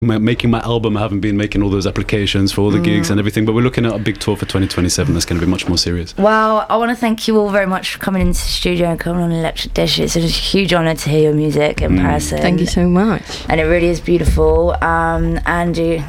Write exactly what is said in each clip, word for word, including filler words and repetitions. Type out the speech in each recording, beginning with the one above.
my, making my album, I haven't been making all those applications for all the mm. gigs and everything, but we're looking at a big tour for twenty twenty-seven that's going to be much more serious. Well, I want to thank you all very much for coming into the studio and coming on Electric Dish. It's a huge honour to hear your music in mm. person. Thank you so much. And it really is beautiful. Um, and you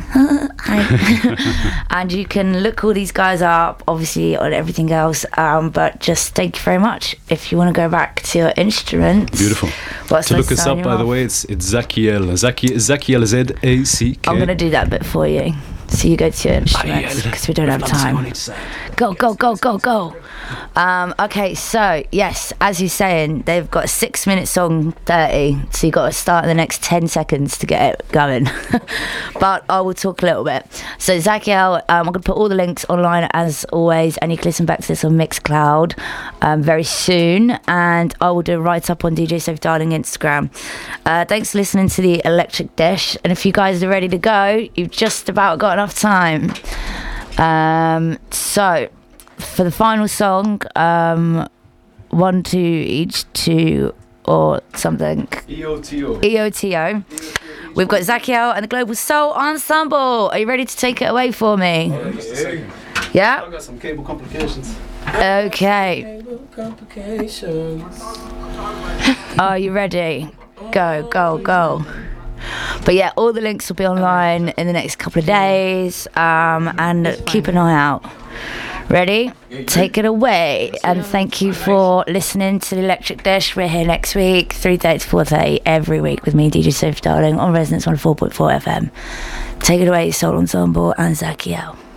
and you can look all these guys up, obviously, on everything else, um, but just thank you very much. If you want to go back to your instruments. Beautiful. What's to look us up, by off? the way, it's it's Zakiel. Zaki, Zakiel, Z A C K. I'm going to do that bit for you. So you go to your instruments, because we don't have time. Go, go, go, go, go. Um, okay, so, yes, as you're saying, they've got a six-minute song, thirty, so you've got to start in the next ten seconds to get it going. But I will talk a little bit. So, Zakiel, um, I'm going to put all the links online, as always, and you can listen back to this on Mixcloud um, very soon, and I will do a write-up on D J Sophie Darling Instagram. Uh, thanks for listening to the Electric Dish, and if you guys are ready to go, you've just about got enough time. Um, so... For the final song, um, one, two, each, two, or something. E O T O. E O T O. We've got Zakiel and the Global Soul Ensemble. Are you ready to take it away for me? Oh, just a second. Yeah? I've got some cable complications. Okay. Cable complications. Are you ready? Go, go, go. But yeah, all the links will be online in the next couple of days, um, and keep an eye out. Ready? Take it away. And thank you for listening to the Electric Dish. We're here next week, three thirty to four thirty every week with me, D J Sophie Darling, on Resonance one oh four point four F M. Take it away, Soul Ensemble and Zakiel.